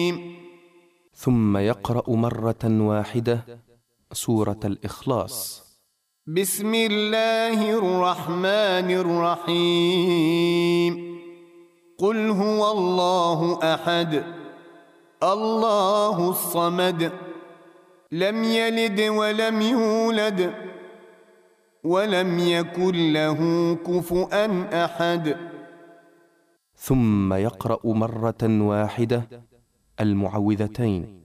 ثم يقرأ مرة واحدة سورة الإخلاص. بسم الله الرحمن الرحيم. قل هو الله أحد الله الصمد لم يلد ولم يولد ولم يكن له كفؤا أحد. ثم يقرأ مرة واحدة المعوذتين.